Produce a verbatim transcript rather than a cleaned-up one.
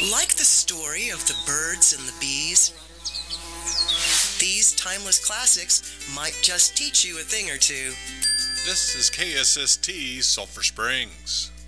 Like the story of the birds and the bees, these timeless classics might just teach you a thing or two. This is K S S T Sulphur Springs.